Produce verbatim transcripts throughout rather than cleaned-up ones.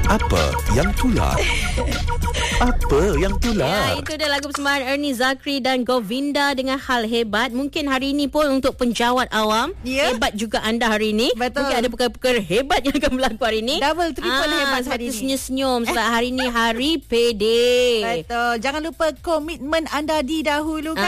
Apa yang tular? Apa yang tular? Ya, itu dia lagu persembahan Ernie Zakri dan Govinda dengan Hal Hebat. Mungkin hari ini pun untuk penjawat awam, ya. hebat juga anda hari ini. Betul. Mungkin ada perkara-perkara hebat yang akan berlaku hari ini. Double, triple ah, hebat hari ini. ini. Senyum-senyum sebab hari ini hari pede. Betul. Jangan lupa komitmen anda didahulukan.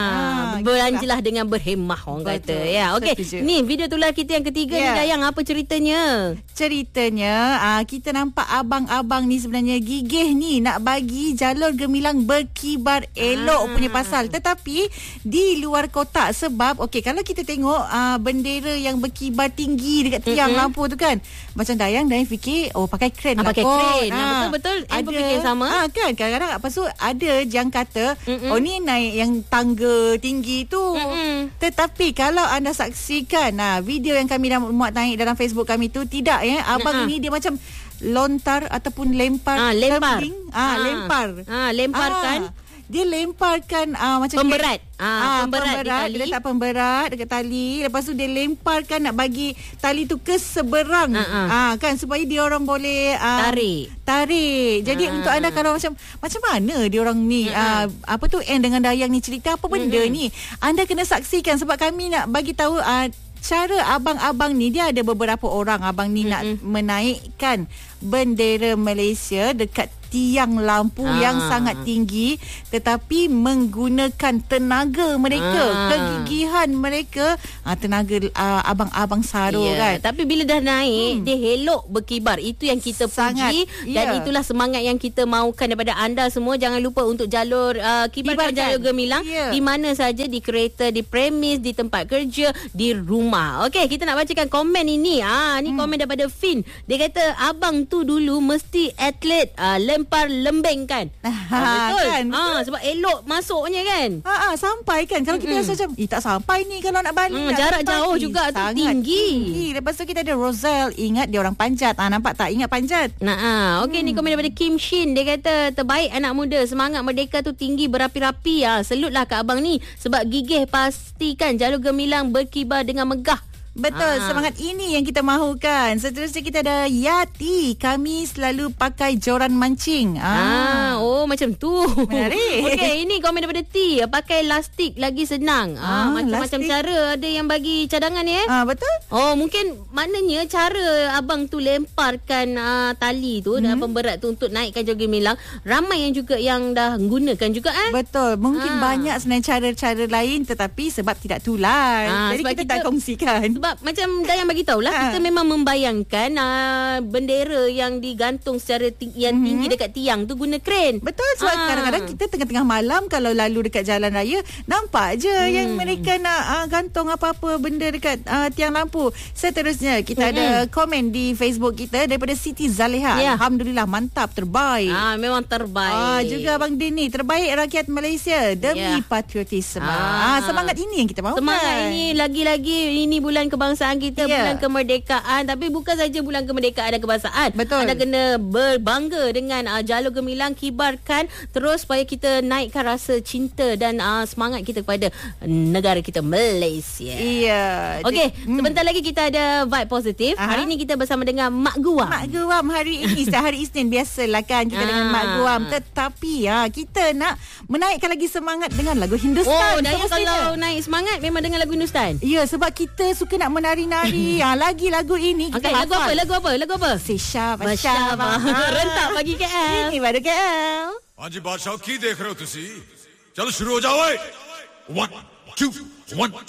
Ah, ah, belanjalah dengan berhemah orang Betul. kata. Ya, okey. Setuju. Ni video tular kita yang ketiga Ya. ni, Dayang, apa ceritanya? Ceritanya uh, kita nampak abang-abang ni sebenarnya gigih ni nak bagi jalur gemilang berkibar elok Ah. punya pasal, tetapi di luar kotak. Sebab okey, kalau kita tengok uh, bendera yang berkibar tinggi dekat tiang Mm-mm. lampu tu kan, macam Dayang Dayang fikir oh pakai kren Ah, lah pakai kot. kren. Ah, Ah, betul-betul. I ada pun fikir yang sama. ah, kan kadang-kadang lepas tu ada yang kata Mm-mm. oh ni naik yang tangga tinggi tu. Mm-mm. Tetapi kalau anda saksikan nah, video yang kami dah muat naik dalam Facebook kami tu, tidak ya, abang Nah. ini dia macam lontar ataupun lempar Ah, lempar. tumbling. ah, lempar Ah, lemparkan. ah, dia lemparkan ah, macam Pemberat. dia, Ah, pemberat di tali. dia letak pemberat dekat tali, lepas tu dia lemparkan nak bagi tali tu ke seberang. Ah, ah. ah, kan supaya dia orang boleh ah, Tarik. tarik. Jadi Ah. untuk anda kalau macam macam mana dia orang ni Ah. ah, apa tu Anne dengan Dayang ni cerita apa benda Mm-mm. ni, anda kena saksikan sebab kami nak bagi tahu ah, cara abang-abang ni. Dia ada beberapa orang abang ni nak Mm-mm. menaikkan bendera Malaysia dekat tiang lampu Ah. yang sangat tinggi, tetapi menggunakan tenaga mereka, Ah. kegigihan mereka, ah, tenaga ah, abang-abang Saro Ya, kan. tapi bila dah naik, Hmm. dia elok berkibar. Itu yang kita Sangat. puji dan Ya. itulah semangat yang kita mahukan daripada anda semua. Jangan lupa untuk jalur uh, kibarkan Kibarkan. jalur gemilang Ya. di mana saja, di kereta, di premis, di tempat kerja, di rumah. Okey, kita nak bacakan komen ini. Ah, ni hmm. komen daripada Fin. Dia kata abang tu dulu mesti atlet uh, lempar lembeng kan. Ah, betul. kan, betul. Ah, sebab elok masuknya kan. Ha ah, sampai kan. Kalau kita Mm-mm. rasa macam, eh tak sampai ni kalau nak balik. Hmm, nak jarak lempar jauh ni. juga tu, Sangat tinggi. tinggi. Lepas tu kita ada Roselle, ingat dia orang panjat. Ah, nampak tak? Ingat panjat. Nah, ah, okey, hmm. ni komen daripada Kim Shin. Dia kata terbaik anak muda, semangat merdeka tu tinggi berapi-rapi. Ah, salutlah kat abang ni sebab gigih pastikan jalur gemilang berkibar dengan megah. Betul, Ah. semangat ini yang kita mahukan. Seterusnya kita ada Yati. Kami selalu pakai joran mancing. Ah, oh macam tu. Menarik. Okey, ini komen daripada T. Pakai lastik lagi senang. Ah, Ah, macam-macam lastik. cara ada yang bagi cadangan ni eh. Ah, betul? Oh, mungkin maknanya cara abang tu lemparkan uh, tali tu hmm. dan pemberat tu untuk naikkan jalur gemilang, ramai yang juga yang dah gunakan juga eh. Betul. Mungkin Ah. banyak sebenarnya cara-cara lain, tetapi sebab tidak tular. Ah, Jadi sebab kita, kita- tak kongsikan. Sebab macam Dayang bagi tahulah, Ha. kita memang membayangkan uh, bendera yang digantung secara ting- yang Mhm. tinggi dekat tiang tu guna kren. Betul, sebab Ah. kadang-kadang kita tengah-tengah malam kalau lalu dekat jalan raya, nampak je hmm. yang mereka nak uh, gantung apa-apa benda dekat uh, tiang lampu. Seterusnya kita Hmm. ada komen di Facebook kita daripada Siti Zaleha. Ya. Alhamdulillah, mantap, terbaik. Ah, memang terbaik. Ah, juga Abang Dini, terbaik rakyat Malaysia demi Ya. patriotisme. Ah. Ah. semangat ini yang kita mahukan. Semangat ini, lagi-lagi ini bulan kebangsaan kita, Ya. bulan kemerdekaan. Tapi bukan saja bulan kemerdekaan dan kebangsaan. Betul. Anda kena berbangga dengan uh, jalur gemilang, kibarkan terus supaya kita naikkan rasa cinta dan uh, semangat kita kepada negara kita Malaysia. Iya. Okey, Hmm. sebentar lagi kita ada vibe positif. Aha. Hari ini kita bersama dengan Mak Guam. Mak Guam hari ini setiap hari Isnin biasalah kan kita Ah. dengan Mak Guam, tetapi ya kita nak menaikkan lagi semangat dengan lagu Hindustan. Oh, Dayang semestinya. kalau naik semangat memang dengan lagu Hindustan. Ya, sebab kita suka nak menari-nari. ha, lagi lagu ini kita Okey, lagu apa? hafal. Lagu apa? Lagu apa? Seshaba Masyaba. Rentak bagi K L. Ini baru K L. हाँ जी बादशाह की देख रहे हो तुसी चलो शुरू हो जाओ वन टू वन